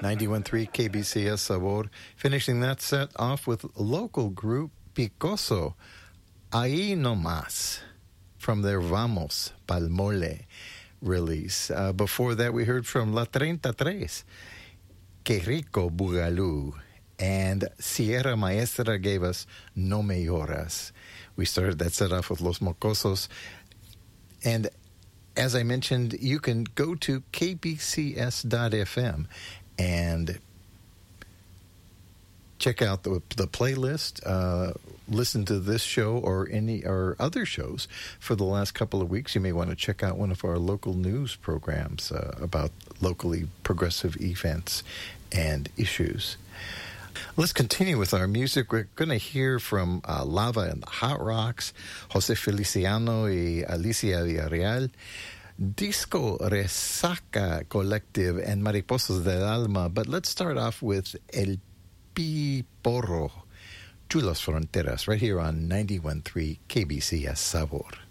91.3 KBCS Sabor. Finishing that set off with local group Picoso, Ahí No Más, from their Vamos Pal Mole release. Before that, we heard from La 33, Que Rico Bugalú, and Sierra Maestra gave us No Me Lloras. We started that set off with Los Mocosos. And as I mentioned, you can go to kbcs.fm and check out the playlist, listen to this show or any or other shows for the last couple of weeks. You may want to check out one of our local news programs about locally progressive events and issues. Let's continue with our music. We're going to hear from Lava and the Hot Rocks, Jose Feliciano y Alicia Villarreal, Disco Resaca Collective, and Mariposas del Alma. But let's start off with El Piporro, Chulas Fronteras, right here on 91.3 KBCS Sabor.